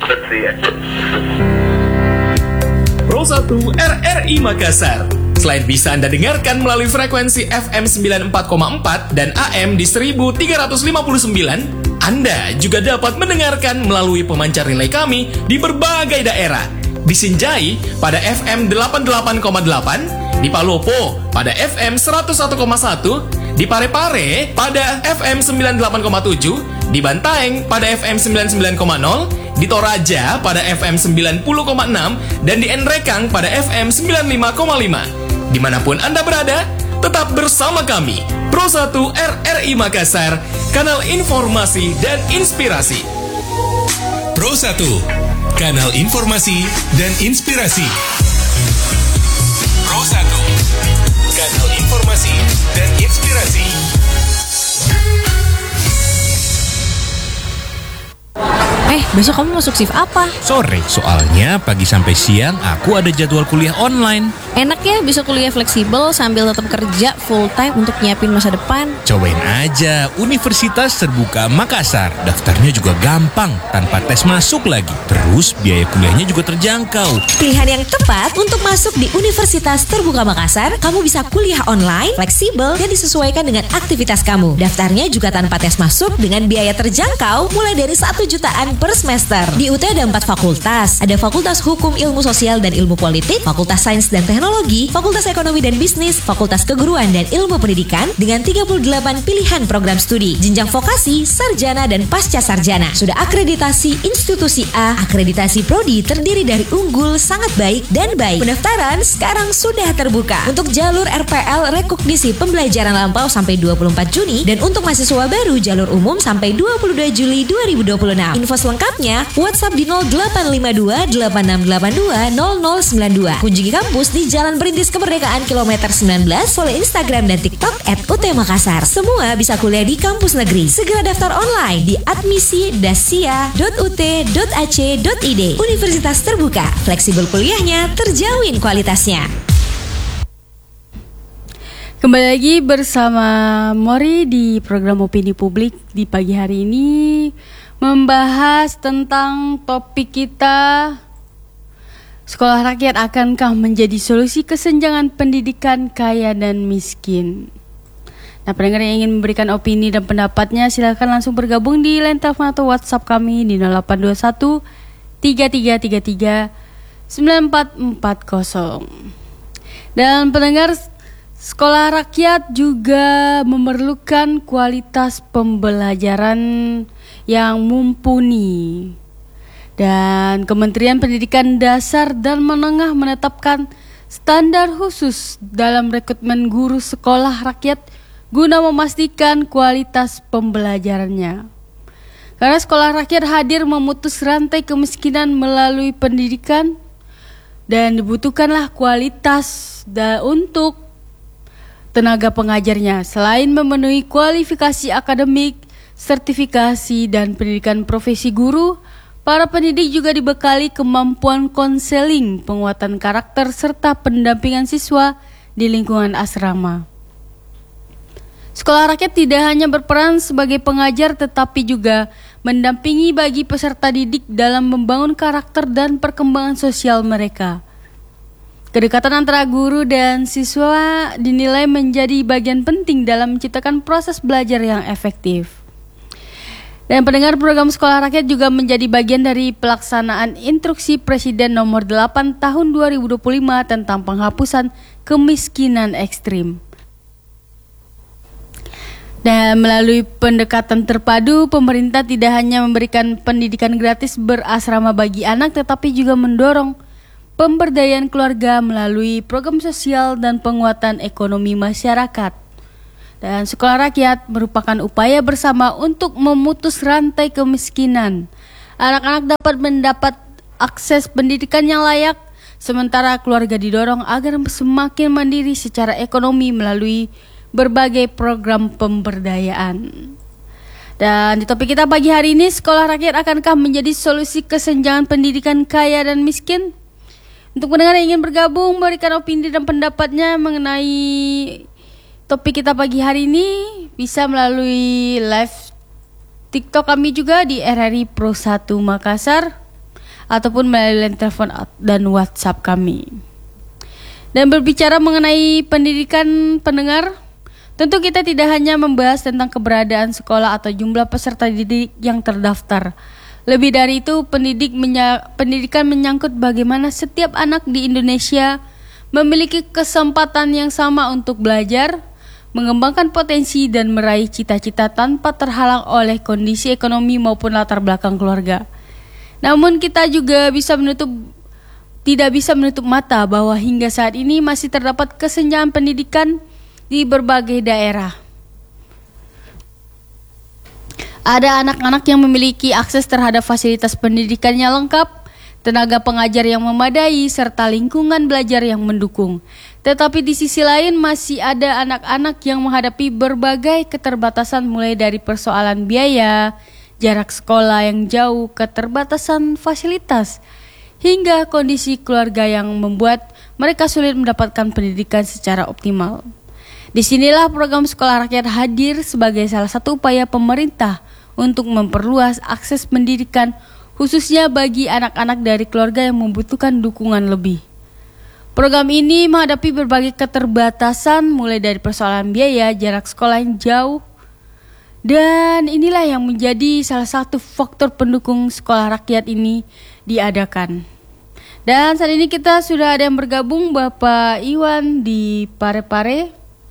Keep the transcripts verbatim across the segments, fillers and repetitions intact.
Pro satu R R I Makassar. Selain bisa Anda dengarkan melalui frekuensi F M sembilan puluh empat koma empat dan A M di seribu tiga ratus lima puluh sembilan, Anda juga dapat mendengarkan melalui pemancar relay kami di berbagai daerah. Di Sinjai pada F M delapan puluh delapan koma delapan, di Palopo pada F M seratus satu koma satu, di Parepare pada F M sembilan puluh delapan koma tujuh, di Bantaeng pada F M sembilan puluh sembilan koma nol, di Toraja pada F M sembilan puluh koma enam, dan di Nrekang pada F M sembilan puluh lima koma lima. Dimanapun Anda berada, tetap bersama kami, Pro satu R R I Makassar, kanal informasi dan inspirasi. Pro satu, kanal informasi dan inspirasi. Pro satu, kanal informasi dan inspirasi. Eh, besok kamu masuk shift apa? Sore, soalnya pagi sampai siang aku ada jadwal kuliah online. Enak ya bisa kuliah fleksibel sambil tetap kerja full time untuk nyiapin masa depan. Cobain aja Universitas Terbuka Makassar. Daftarnya juga gampang, tanpa tes masuk lagi. Terus biaya kuliahnya juga terjangkau. Pilihan yang tepat untuk masuk di Universitas Terbuka Makassar. Kamu bisa kuliah online, fleksibel, dan disesuaikan dengan aktivitas kamu. Daftarnya juga tanpa tes masuk dengan biaya terjangkau mulai dari satu jutaan per semester. Di U T ada empat fakultas. Ada Fakultas Hukum Ilmu Sosial dan Ilmu Politik, Fakultas Sains dan Teknologi, Fakultas Ekonomi dan Bisnis, Fakultas Keguruan dan Ilmu Pendidikan dengan tiga puluh delapan pilihan program studi, jenjang vokasi, sarjana dan pasca sarjana. Sudah akreditasi institusi A, akreditasi prodi terdiri dari unggul, sangat baik, dan baik. Pendaftaran sekarang sudah terbuka untuk jalur R P L rekognisi pembelajaran lampau sampai dua puluh empat Juni dan untuk mahasiswa baru jalur umum sampai dua puluh dua Juli dua ribu dua puluh enam. Info selengkapnya WhatsApp di nol delapan lima dua delapan enam delapan dua nol nol sembilan dua. Kunjungi kampus di Jalan Perintis Kemerdekaan kilometer sembilan belas. Follow Instagram dan TikTok at U T Makassar. Semua bisa kuliah di kampus negeri. Segera daftar online di admisi dasia dot u t dot a c dot i d. Universitas Terbuka, fleksibel kuliahnya, terjamin kualitasnya. Kembali lagi bersama Mori di program Opini Publik di pagi hari ini, membahas tentang topik kita, sekolah rakyat akankah menjadi solusi kesenjangan pendidikan kaya dan miskin. Nah, pendengar yang ingin memberikan opini dan pendapatnya silakan langsung bergabung di line telepon atau WhatsApp kami di nol delapan dua satu tiga tiga tiga tiga sembilan empat empat nol. Dan pendengar, sekolah rakyat juga memerlukan kualitas pembelajaran yang mumpuni. Dan Kementerian Pendidikan Dasar dan Menengah menetapkan standar khusus dalam rekrutmen guru sekolah rakyat guna memastikan kualitas pembelajarannya. Karena sekolah rakyat hadir memutus rantai kemiskinan melalui pendidikan dan dibutuhkanlah kualitas da untuk tenaga pengajarnya. Selain memenuhi kualifikasi akademik, sertifikasi, dan pendidikan profesi guru, para pendidik juga dibekali kemampuan konseling, penguatan karakter, serta pendampingan siswa di lingkungan asrama. Sekolah rakyat tidak hanya berperan sebagai pengajar, tetapi juga mendampingi bagi peserta didik dalam membangun karakter dan perkembangan sosial mereka. Kedekatan antara guru dan siswa dinilai menjadi bagian penting dalam menciptakan proses belajar yang efektif. Dan pendengar, program sekolah rakyat juga menjadi bagian dari pelaksanaan instruksi Presiden nomor delapan tahun dua ribu dua puluh lima tentang penghapusan kemiskinan ekstrim. Dan melalui pendekatan terpadu, pemerintah tidak hanya memberikan pendidikan gratis berasrama bagi anak, tetapi juga mendorong pemberdayaan keluarga melalui program sosial dan penguatan ekonomi masyarakat. Dan sekolah rakyat merupakan upaya bersama untuk memutus rantai kemiskinan. Anak-anak dapat mendapat akses pendidikan yang layak, sementara keluarga didorong agar semakin mandiri secara ekonomi melalui berbagai program pemberdayaan. Dan di topik kita pagi hari ini, sekolah rakyat akankah menjadi solusi kesenjangan pendidikan kaya dan miskin? Untuk pendengar yang ingin bergabung, berikan opini dan pendapatnya mengenai topik kita pagi hari ini, bisa melalui live TikTok kami juga di R R I Pro satu Makassar. ataupun melalui line telepon dan WhatsApp kami. Dan berbicara mengenai pendidikan pendengar, tentu kita tidak hanya membahas tentang keberadaan sekolah atau jumlah peserta didik yang terdaftar. Lebih dari itu, pendidik menya- pendidikan menyangkut bagaimana setiap anak di Indonesia memiliki kesempatan yang sama untuk belajar, mengembangkan potensi dan meraih cita-cita tanpa terhalang oleh kondisi ekonomi maupun latar belakang keluarga. Namun kita juga bisa menutup tidak bisa menutup mata bahwa hingga saat ini masih terdapat kesenjangan pendidikan di berbagai daerah. Ada anak-anak yang memiliki akses terhadap fasilitas pendidikan yang lengkap, tenaga pengajar yang memadai, serta lingkungan belajar yang mendukung. Tetapi di sisi lain masih ada anak-anak yang menghadapi berbagai keterbatasan, mulai dari persoalan biaya, jarak sekolah yang jauh, keterbatasan fasilitas, hingga kondisi keluarga yang membuat mereka sulit mendapatkan pendidikan secara optimal. Disinilah program Sekolah Rakyat hadir sebagai salah satu upaya pemerintah untuk memperluas akses pendidikan, khususnya bagi anak-anak dari keluarga yang membutuhkan dukungan lebih. Program ini menghadapi berbagai keterbatasan, mulai dari persoalan biaya, jarak sekolah yang jauh, dan inilah yang menjadi salah satu faktor pendukung Sekolah Rakyat ini diadakan. Dan saat ini kita sudah ada yang bergabung, Bapak Iwan di Parepare.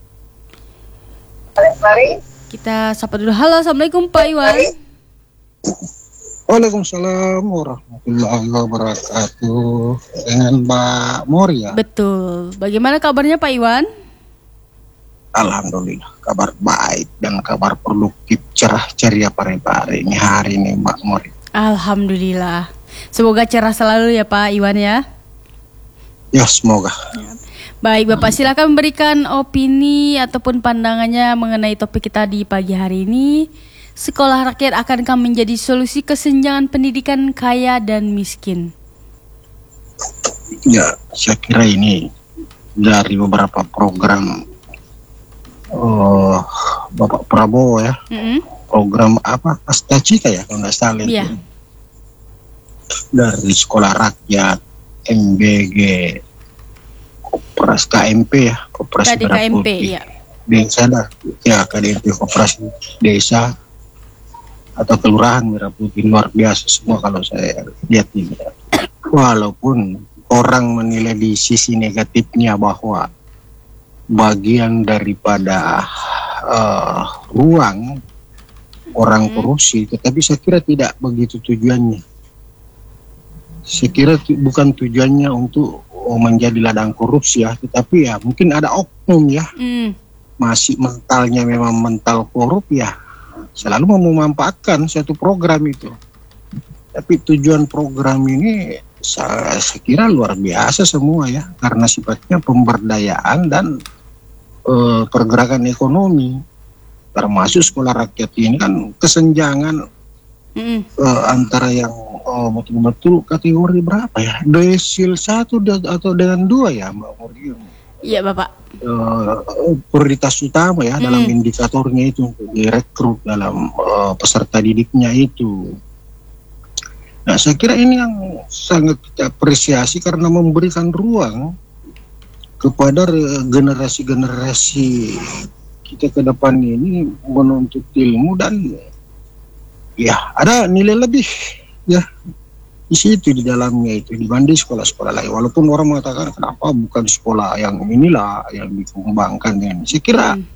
Parepare. Kita sapa dulu. Halo, Assalamualaikum Pak Iwan. Waalaikumsalam warahmatullahi wabarakatuh. Dengan Mbak Mori ya? Betul. Bagaimana kabarnya Pak Iwan? Alhamdulillah, kabar baik dan kabar produktif, cerah ceria Parepare ini hari ini Mbak Mori. Alhamdulillah. Semoga cerah selalu ya Pak Iwan ya. Ya, semoga. Baik Bapak, silakan memberikan opini ataupun pandangannya mengenai topik kita di pagi hari ini. Sekolah rakyat akankah menjadi solusi kesenjangan pendidikan kaya dan miskin? Ya, saya kira ini dari beberapa program uh, Bapak Prabowo ya. Mm-hmm. Program apa? Astacita ya kalau nggak salah. Iya. Yeah. Dari sekolah rakyat, M B G, Koperasi K M P ya, Koperasi K M P ya. Desa lah, ya K D M P Koperasi Desa atau Kelurahan Merah Putih, luar biasa semua kalau saya lihat ini. Walaupun orang menilai di sisi negatifnya bahwa bagian daripada uh, ruang orang korupsi, tetapi saya kira tidak begitu tujuannya. Saya kira tu, bukan tujuannya untuk oh, menjadi ladang korupsi ya, tetapi ya mungkin ada oknum ya, mm. masih mentalnya memang mental korup ya, selalu mau memanfaatkan suatu program itu. Tapi tujuan program ini saya, saya kira luar biasa semua ya, karena sifatnya pemberdayaan dan uh, pergerakan ekonomi, termasuk sekolah rakyat ini kan kesenjangan mm. uh, antara yang oh, betul-betul kategori berapa ya? Desil satu atau dengan dua ya Mbak Mori? Iya Bapak. Uh, prioritas utama ya hmm. dalam indikatornya itu untuk direkrut dalam uh, peserta didiknya itu. Nah saya kira ini yang sangat kita apresiasi karena memberikan ruang kepada generasi-generasi kita ke depan ini menuntut ilmu dan ya ada nilai lebih ya di situ di dalamnya itu dibanding sekolah-sekolah lain. Walaupun orang mengatakan kenapa bukan sekolah yang inilah yang dikembangkan ini. Saya kira hmm.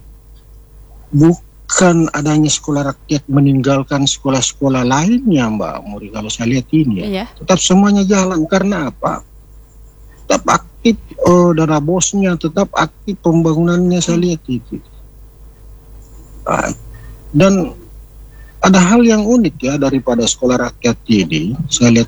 bukan adanya sekolah rakyat meninggalkan sekolah-sekolah lainnya Mbak Muri kalau saya lihat ini ya. Iya. Tetap semuanya jalan karena apa? Tetap aktif oh, dana bosnya, tetap aktif pembangunannya saya lihat itu. Nah, dan ada hal yang unik ya daripada sekolah rakyat ini, saya lihat